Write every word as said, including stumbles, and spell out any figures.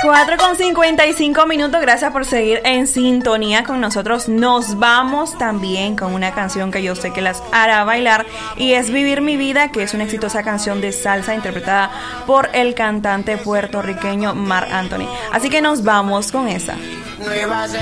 cuatro con cincuenta y cinco minutos, gracias por seguir en sintonía con nosotros. Nos vamos también con una canción que yo sé que las hará bailar y es Vivir mi vida, que es una exitosa canción de salsa interpretada por el cantante puertorriqueño Marc Anthony. Así que nos vamos con esa. No iba a ser